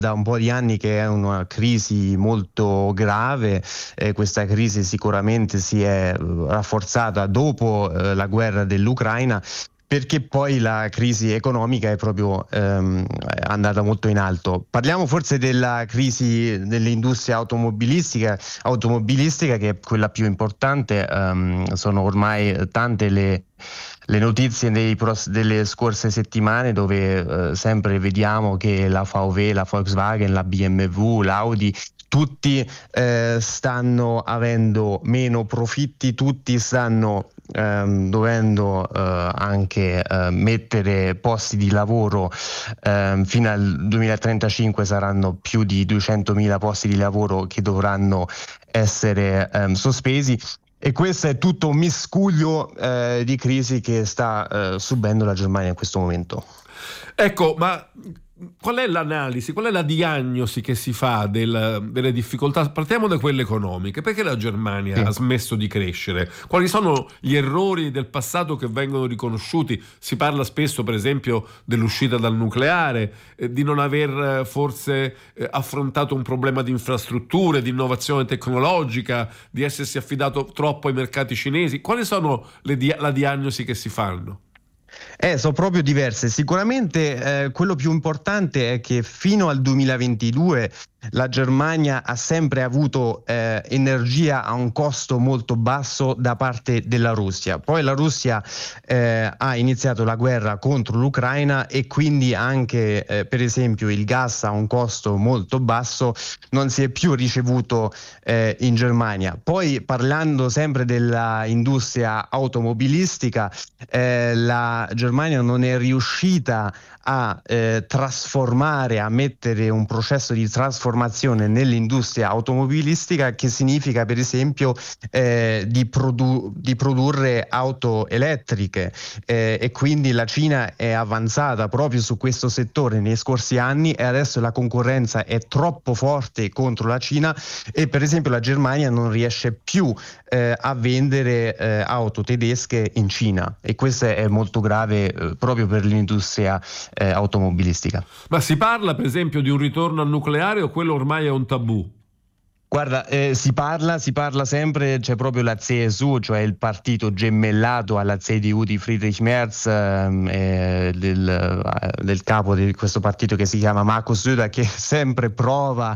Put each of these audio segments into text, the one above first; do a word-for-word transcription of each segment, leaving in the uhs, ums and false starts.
da un po' di anni che è una crisi molto grave, eh, questa crisi sicuramente si è eh, rafforzata dopo eh, la guerra dell'Ucraina, perché poi la crisi economica è proprio ehm, andata molto in alto. Parliamo forse della crisi dell'industria automobilistica, automobilistica che è quella più importante. Ehm, sono ormai tante le le notizie dei pros- delle scorse settimane, dove eh, sempre vediamo che la V W, la Volkswagen, la B M W, l'Audi, tutti eh, stanno avendo meno profitti, tutti stanno ehm, dovendo eh, anche eh, mettere posti di lavoro. Ehm, fino al duemilatrentacinque saranno più di duecentomila posti di lavoro che dovranno essere ehm, sospesi. E questo è tutto un miscuglio eh, di crisi che sta eh, subendo la Germania in questo momento. Ecco, ma qual è l'analisi, qual è la diagnosi che si fa del, delle difficoltà? Partiamo da quelle economiche. Perché la Germania sì. ha smesso di crescere? Quali sono gli errori del passato che vengono riconosciuti? Si parla spesso, per esempio, dell'uscita dal nucleare, eh, di non aver eh, forse eh, affrontato un problema di infrastrutture, di innovazione tecnologica, di essersi affidato troppo ai mercati cinesi. Quali sono le dia- la diagnosi che si fanno? Eh, sono proprio diverse. Sicuramente eh, quello più importante è che fino al duemilaventidue la Germania ha sempre avuto eh, energia a un costo molto basso da parte della Russia. Poi la Russia eh, ha iniziato la guerra contro l'Ucraina e quindi anche eh, per esempio il gas a un costo molto basso non si è più ricevuto eh, in Germania. Poi, parlando sempre dell'industria automobilistica, eh, la Germania non è riuscita a eh, trasformare, a mettere un processo di trasformazione nell'industria automobilistica, che significa per esempio eh, di, produ- di produrre auto elettriche, eh, e quindi la Cina è avanzata proprio su questo settore nei scorsi anni e adesso la concorrenza è troppo forte contro la Cina e per esempio la Germania non riesce più eh, a vendere eh, auto tedesche in Cina, e questo è molto grave eh, proprio per l'industria Eh, automobilistica. Ma si parla per esempio di un ritorno al nucleare o quello ormai è un tabù? Guarda, eh, si parla, si parla sempre, c'è proprio la C S U, cioè il partito gemellato alla C D U di Friedrich Merz, ehm, eh, del, eh, del capo di questo partito che si chiama Markus Söder, che sempre prova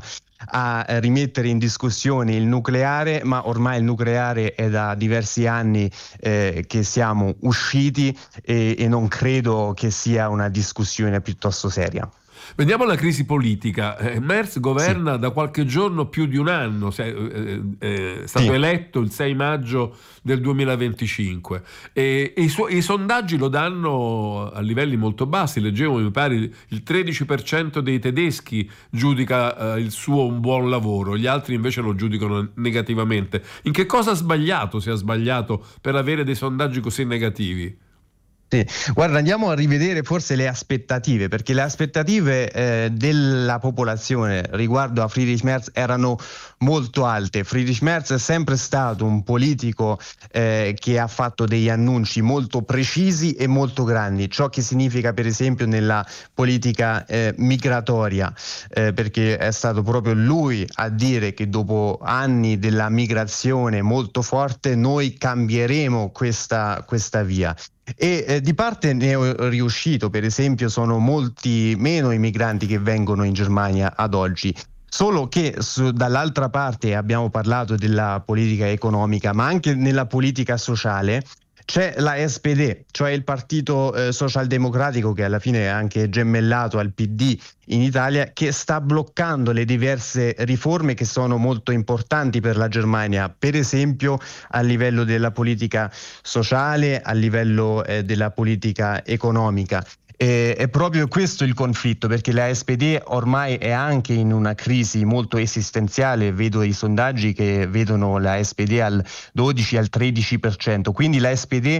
a rimettere in discussione il nucleare, ma ormai il nucleare è da diversi anni eh, che siamo usciti e, e non credo che sia una discussione piuttosto seria. Vediamo la crisi politica. Eh, Merz governa sì. da qualche giorno più di un anno, è, eh, eh, è stato sì. eletto il sei maggio del duemilaventicinque e, e i, su- i sondaggi lo danno a livelli molto bassi. Leggevo, mi pare, il tredici per cento dei tedeschi giudica eh, il suo un buon lavoro, gli altri invece lo giudicano negativamente. In che cosa ha sbagliato, se ha sbagliato, per avere dei sondaggi così negativi? Sì. Guarda, andiamo a rivedere forse le aspettative, perché le aspettative eh, della popolazione riguardo a Friedrich Merz erano molto alte. Friedrich Merz è sempre stato un politico eh, che ha fatto degli annunci molto precisi e molto grandi, ciò che significa per esempio nella politica eh, migratoria, eh, perché è stato proprio lui a dire che dopo anni della migrazione molto forte noi cambieremo questa, questa via. E eh, di parte ne è riuscito. Per esempio sono molti meno i migranti che vengono in Germania ad oggi, solo che su, dall'altra parte abbiamo parlato della politica economica, ma anche nella politica sociale c'è la S P D, cioè il partito eh, socialdemocratico, che alla fine è anche gemellato al P D in Italia, che sta bloccando le diverse riforme che sono molto importanti per la Germania, per esempio a livello della politica sociale, a livello eh, della politica economica. E, è proprio questo il conflitto, perché la S P D ormai è anche in una crisi molto esistenziale. Vedo i sondaggi che vedono la S P D al dodici al tredici per cento, quindi la S P D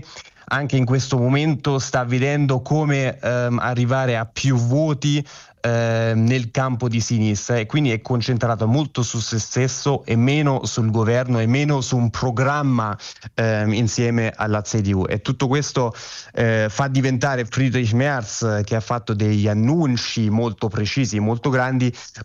anche in questo momento sta vedendo come ehm, arrivare a più voti nel campo di sinistra, e quindi è concentrato molto su se stesso e meno sul governo e meno su un programma ehm, insieme alla C D U, e tutto questo eh, fa diventare Friedrich Merz, che ha fatto degli annunci molto precisi, molto grandi,